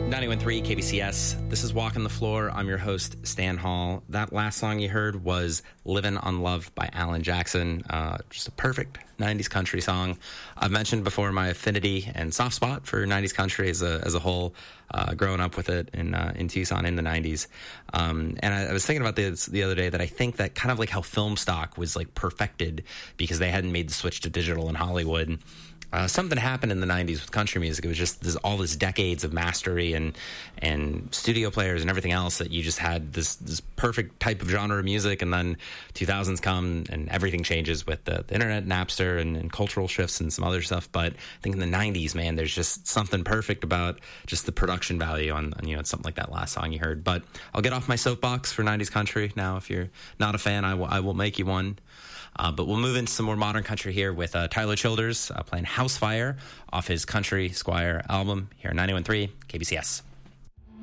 91.3 KBCS. This is Walking the Floor. I'm your host, Stan Hall. That last song you heard was Livin' on Love by Alan Jackson. Just a perfect 90s country song. I've mentioned before my affinity and soft spot for 90s country as a whole, growing up with it in Tucson in the 90s. And I was thinking about this the other day, that I think that kind of like how film stock was like perfected because they hadn't made the switch to digital in Hollywood. Something happened in the 90s with country music. It was just all this decades of mastery and studio players and everything else that you just had this perfect type of genre of music. And then 2000s come and everything changes with the internet, Napster, and cultural shifts and some other stuff. But I think in the 90s, man, there's just something perfect about just the production value on something like that last song you heard. But I'll get off my soapbox for 90s country now. If you're not a fan, I will make you one. But we'll move into some more modern country here with Tyler Childers playing House Fire off his Country Squire album here on 91.3 KBCS.